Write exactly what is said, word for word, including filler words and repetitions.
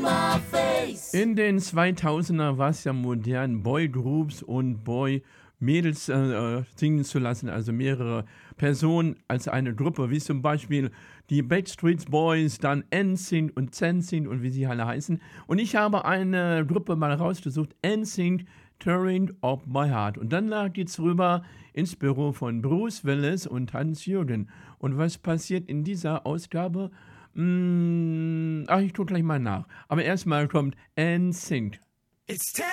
my face. In den zweitausender war es ja modern, Boygroups und Boy-Mädels äh, singen zu lassen, also mehrere Personen als eine Gruppe, wie zum Beispiel die Backstreet Boys, dann N Sync und Zen Sync und wie sie alle heißen. Und ich habe eine Gruppe mal rausgesucht, N Sync, Tearing of My Heart. Und dann geht's rüber ins Büro von Bruce Willis und Hans-Jürgen. Und was passiert in dieser Ausgabe? Hm, ach, ich gucke gleich mal nach. Aber erstmal kommt N Sync. It's ten